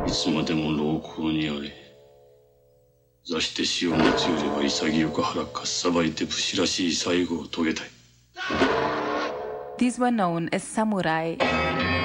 いつまでも老公にあれ。座して死を待つよりは潔く腹かっさばいて武士らしい最後を遂げたい。 These were known as samurai.